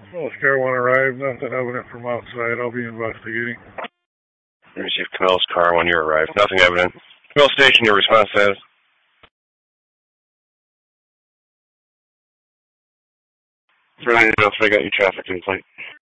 Well, car one arrived, nothing evident from outside. I'll be investigating. Received Camille's car when you arrived. Nothing evident. Camille Station, your response status? For 9 I got your traffic complaint.